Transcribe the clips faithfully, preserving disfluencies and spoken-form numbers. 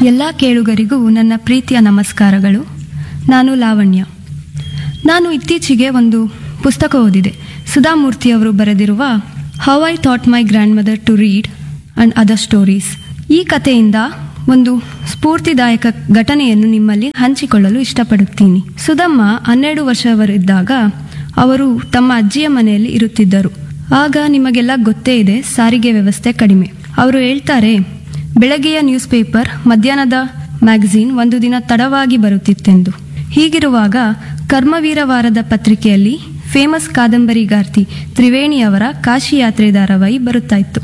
ಎಲ್ಲ ಕೇಳುಗರಿಗೂ ನನ್ನ ಪ್ರೀತಿಯ ನಮಸ್ಕಾರಗಳು. ನಾನು ಲಾವಣ್ಯ. ನಾನು ಇತ್ತೀಚೆಗೆ ಒಂದು ಪುಸ್ತಕ ಓದಿದೆ. ಸುಧಾಮೂರ್ತಿಯವರು ಬರೆದಿರುವ how I thought my grand mother to read and other stories. ಈ ಕಥೆಯಿಂದ ಒಂದು ಸ್ಫೂರ್ತಿದಾಯಕ ಘಟನೆಯನ್ನು ನಿಮ್ಮಲ್ಲಿ ಹಂಚಿಕೊಳ್ಳಲು ಇಷ್ಟಪಡುತ್ತೀನಿ. ಸುಧಮ್ಮ ಹನ್ನೆರಡು ವರ್ಷವರಿದ್ದಾಗ ಅವರು ತಮ್ಮ ಅಜ್ಜಿಯ ಮನೆಯಲ್ಲಿ ಇರುತ್ತಿದ್ದರು. ಆಗ ನಿಮಗೆಲ್ಲ ಗೊತ್ತೇ ಇದೆ, ಸಾರಿಗೆ ವ್ಯವಸ್ಥೆ ಕಡಿಮೆ. ಅವರು ಹೇಳ್ತಾರೆ, ಬೆಳಗ್ಗೆಯ ನ್ಯೂಸ್ ಪೇಪರ್, ಮಧ್ಯಾಹ್ನದ ಮ್ಯಾಗಝೀನ್ ಒಂದು ದಿನ ತಡವಾಗಿ ಬರುತ್ತಿತ್ತೆಂದು. ಹೀಗಿರುವಾಗ ಕರ್ಮವೀರ ವಾರದ ಪತ್ರಿಕೆಯಲ್ಲಿ ಫೇಮಸ್ ಕಾದಂಬರಿಗಾರ್ತಿ ತ್ರಿವೇಣಿಯವರ ಕಾಶಿ ಯಾತ್ರೆ ಧಾರಾವಾಹಿ ಬರುತ್ತಾ ಇತ್ತು.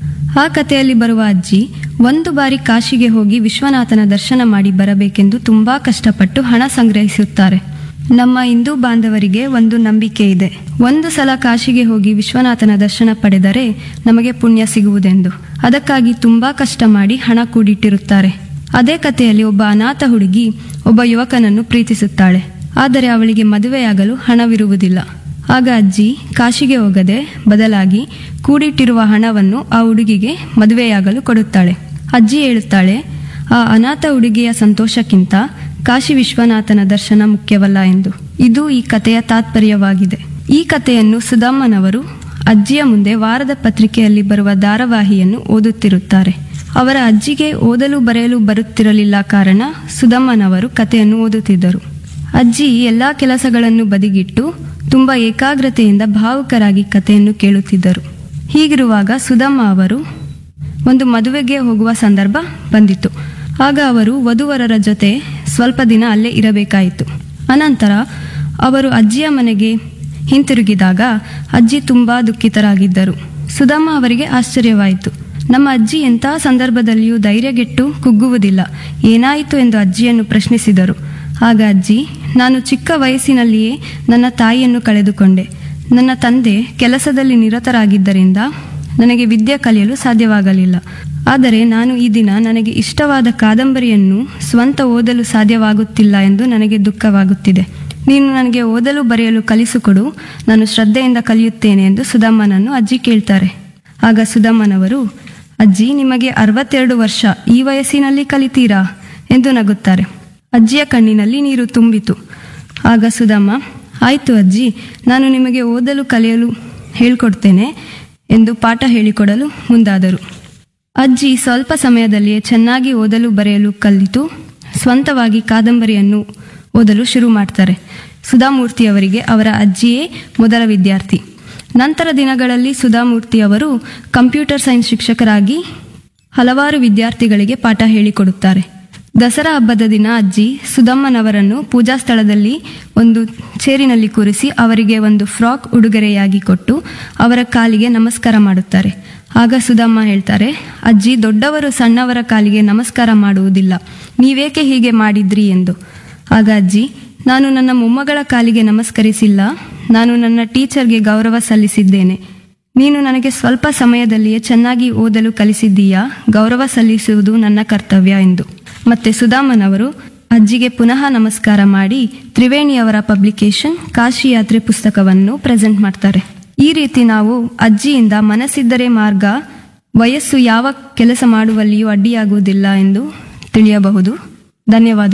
ಆ ಕಥೆಯಲ್ಲಿ ಬರುವ ಅಜ್ಜಿ ಒಂದು ಬಾರಿ ಕಾಶಿಗೆ ಹೋಗಿ ವಿಶ್ವನಾಥನ ದರ್ಶನ ಮಾಡಿ ಬರಬೇಕೆಂದು ತುಂಬಾ ಕಷ್ಟಪಟ್ಟು ಹಣ ಸಂಗ್ರಹಿಸುತ್ತಾರೆ. ನಮ್ಮ ಹಿಂದೂ ಬಾಂಧವರಿಗೆ ಒಂದು ನಂಬಿಕೆ ಇದೆ, ಒಂದು ಸಲ ಕಾಶಿಗೆ ಹೋಗಿ ವಿಶ್ವನಾಥನ ದರ್ಶನ ಪಡೆದರೆ ನಮಗೆ ಪುಣ್ಯ ಸಿಗುವುದೆಂದು. ಅದಕ್ಕಾಗಿ ತುಂಬಾ ಕಷ್ಟ ಮಾಡಿ ಹಣ ಕೂಡಿಟ್ಟಿರುತ್ತಾರೆ. ಅದೇ ಕಥೆಯಲ್ಲಿ ಒಬ್ಬ ಅನಾಥ ಹುಡುಗಿ ಒಬ್ಬ ಯುವಕನನ್ನು ಪ್ರೀತಿಸುತ್ತಾಳೆ. ಆದರೆ ಅವಳಿಗೆ ಮದುವೆಯಾಗಲು ಹಣವಿರುವುದಿಲ್ಲ. ಆಗ ಅಜ್ಜಿ ಕಾಶಿಗೆ ಹೋಗದೆ ಬದಲಾಗಿ ಕೂಡಿಟ್ಟಿರುವ ಹಣವನ್ನು ಆ ಹುಡುಗಿಗೆ ಮದುವೆಯಾಗಲು ಕೊಡುತ್ತಾಳೆ. ಅಜ್ಜಿ ಹೇಳುತ್ತಾಳೆ, ಆ ಅನಾಥ ಹುಡುಗಿಯ ಸಂತೋಷಕ್ಕಿಂತ ಕಾಶಿ ವಿಶ್ವನಾಥನ ದರ್ಶನ ಮುಖ್ಯವಲ್ಲ ಎಂದು. ಇದು ಈ ಕಥೆಯ ತಾತ್ಪರ್ಯವಾಗಿದೆ. ಈ ಕಥೆಯನ್ನು ಸುಧಮ್ಮನವರು ಅಜ್ಜಿಯ ಮುಂದೆ ವಾರದ ಪತ್ರಿಕೆಯಲ್ಲಿ ಬರುವ ಧಾರಾವಾಹಿಯನ್ನು ಓದುತ್ತಿರುತ್ತಾರೆ. ಅವರ ಅಜ್ಜಿಗೆ ಓದಲು ಬರೆಯಲು ಬರುತ್ತಿರಲಿಲ್ಲ ಕಾರಣ ಸುಧಮ್ಮನವರು ಕಥೆಯನ್ನು ಓದುತ್ತಿದ್ದರು. ಅಜ್ಜಿ ಎಲ್ಲಾ ಕೆಲಸಗಳನ್ನು ಬದಿಗಿಟ್ಟು ತುಂಬಾ ಏಕಾಗ್ರತೆಯಿಂದ ಭಾವುಕರಾಗಿ ಕಥೆಯನ್ನು ಕೇಳುತ್ತಿದ್ದರು. ಹೀಗಿರುವಾಗ ಸುಧಮ್ಮ ಅವರು ಒಂದು ಮದುವೆಗೆ ಹೋಗುವ ಸಂದರ್ಭ ಬಂದಿತ್ತು. ಆಗ ಅವರು ವಧುವರರ ಜೊತೆ ಸ್ವಲ್ಪ ದಿನ ಅಲ್ಲೇ ಇರಬೇಕಾಯಿತು. ಅನಂತರ ಅವರು ಅಜ್ಜಿಯ ಮನೆಗೆ ಹಿಂತಿರುಗಿದಾಗ ಅಜ್ಜಿ ತುಂಬಾ ದುಃಖಿತರಾಗಿದ್ದರು. ಸುಧಮ್ಮ ಅವರಿಗೆ ಆಶ್ಚರ್ಯವಾಯಿತು. ನಮ್ಮ ಅಜ್ಜಿ ಎಂತಹ ಸಂದರ್ಭದಲ್ಲಿಯೂ ಧೈರ್ಯಗೆಟ್ಟು ಕುಗ್ಗುವುದಿಲ್ಲ, ಏನಾಯಿತು ಎಂದು ಅಜ್ಜಿಯನ್ನು ಪ್ರಶ್ನಿಸಿದರು. ಆಗ ಅಜ್ಜಿ, ನಾನು ಚಿಕ್ಕ ವಯಸ್ಸಿನಲ್ಲಿಯೇ ನನ್ನ ತಾಯಿಯನ್ನು ಕಳೆದುಕೊಂಡೆ. ನನ್ನ ತಂದೆ ಕೆಲಸದಲ್ಲಿ ನಿರತರಾಗಿದ್ದರಿಂದ ನನಗೆ ವಿದ್ಯೆ ಕಲಿಯಲು ಸಾಧ್ಯವಾಗಲಿಲ್ಲ. ಆದರೆ ನಾನು ಈ ದಿನ ನನಗೆ ಇಷ್ಟವಾದ ಕಾದಂಬರಿಯನ್ನು ಸ್ವಂತ ಓದಲು ಸಾಧ್ಯವಾಗುತ್ತಿಲ್ಲ ಎಂದು ನನಗೆ ದುಃಖವಾಗುತ್ತಿದೆ. ನೀನು ನನಗೆ ಓದಲು ಬರೆಯಲು ಕಲಿಸಿಕೊಡು, ನಾನು ಶ್ರದ್ಧೆಯಿಂದ ಕಲಿಯುತ್ತೇನೆ ಎಂದು ಸುಧಮ್ಮನನ್ನು ಅಜ್ಜಿ ಕೇಳ್ತಾರೆ. ಆಗ ಸುಧಮ್ಮನವರು, ಅಜ್ಜಿ ನಿಮಗೆ ಅರವತ್ತೆರಡು ವರ್ಷ, ಈ ವಯಸ್ಸಿನಲ್ಲಿ ಕಲಿತೀರಾ ಎಂದು ನಗುತ್ತಾರೆ. ಅಜ್ಜಿಯ ಕಣ್ಣಿನಲ್ಲಿ ನೀರು ತುಂಬಿತು. ಆಗ ಸುಧಮ್ಮ, ಆಯಿತು ಅಜ್ಜಿ, ನಾನು ನಿಮಗೆ ಓದಲು ಕಲಿಯಲು ಹೇಳ್ಕೊಡ್ತೇನೆ ಎಂದು ಪಾಠ ಹೇಳಿಕೊಡಲು ಮುಂದಾದರು. ಅಜ್ಜಿ ಸ್ವಲ್ಪ ಸಮಯದಲ್ಲಿಯೇ ಚೆನ್ನಾಗಿ ಓದಲು ಬರೆಯಲು ಕಲಿತು ಸ್ವಂತವಾಗಿ ಕಾದಂಬರಿಯನ್ನು ಓದಲು ಶುರು ಮಾಡ್ತಾರೆ. ಸುಧಾಮೂರ್ತಿಯವರಿಗೆ ಅವರ ಅಜ್ಜಿಯೇ ಮೊದಲ ವಿದ್ಯಾರ್ಥಿ. ನಂತರ ದಿನಗಳಲ್ಲಿ ಸುಧಾಮೂರ್ತಿಯವರು ಕಂಪ್ಯೂಟರ್ ಸೈನ್ಸ್ ಶಿಕ್ಷಕರಾಗಿ ಹಲವಾರು ವಿದ್ಯಾರ್ಥಿಗಳಿಗೆ ಪಾಠ ಹೇಳಿಕೊಡುತ್ತಾರೆ. ದಸರಾ ಹಬ್ಬದ ದಿನ ಅಜ್ಜಿ ಸುಧಮ್ಮನವರನ್ನು ಪೂಜಾ ಸ್ಥಳದಲ್ಲಿ ಒಂದು ಚೇರಿನಲ್ಲಿ ಕೂರಿಸಿ ಅವರಿಗೆ ಒಂದು ಫ್ರಾಕ್ ಉಡುಗೊರೆಯಾಗಿ ಕೊಟ್ಟು ಅವರ ಕಾಲಿಗೆ ನಮಸ್ಕಾರ ಮಾಡುತ್ತಾರೆ. ಆಗ ಸುಧಮ್ಮ ಹೇಳ್ತಾರೆ, ಅಜ್ಜಿ, ದೊಡ್ಡವರು ಸಣ್ಣವರ ಕಾಲಿಗೆ ನಮಸ್ಕಾರ ಮಾಡುವುದಿಲ್ಲ, ನೀವೇಕೆ ಹೀಗೆ ಮಾಡಿದ್ರಿ ಎಂದು. ಆಗ ಅಜ್ಜಿ, ನಾನು ನನ್ನ ಮೊಮ್ಮಗಳ ಕಾಲಿಗೆ ನಮಸ್ಕರಿಸಿಲ್ಲ, ನಾನು ನನ್ನ ಟೀಚರ್ಗೆ ಗೌರವ ಸಲ್ಲಿಸಿದ್ದೇನೆ. ನೀನು ನನಗೆ ಸ್ವಲ್ಪ ಸಮಯದಲ್ಲಿಯೇ ಚೆನ್ನಾಗಿ ಓದಲು ಕಲಿಸಿದ್ದೀಯಾ, ಗೌರವ ಸಲ್ಲಿಸುವುದು ನನ್ನ ಕರ್ತವ್ಯ ಎಂದು. ಮತ್ತೆ ಸುಧಾಮನವರು ಅಜ್ಜಿಗೆ ಪುನಃ ನಮಸ್ಕಾರ ಮಾಡಿ ತ್ರಿವೇಣಿಯವರ ಪಬ್ಲಿಕೇಶನ್ ಕಾಶಿ ಯಾತ್ರೆ ಪುಸ್ತಕವನ್ನು ಪ್ರೆಸೆಂಟ್ ಮಾಡ್ತಾರೆ. ಈ ರೀತಿ ನಾವು ಅಜ್ಜಿಯಿಂದ ಮನಸ್ಸಿದ್ದರೆ ಮಾರ್ಗ, ವಯಸ್ಸು ಯಾವ ಕೆಲಸ ಮಾಡುವಲ್ಲಿಯೂ ಅಡ್ಡಿಯಾಗುವುದಿಲ್ಲ ಎಂದು ತಿಳಿಯಬಹುದು. ಧನ್ಯವಾದ.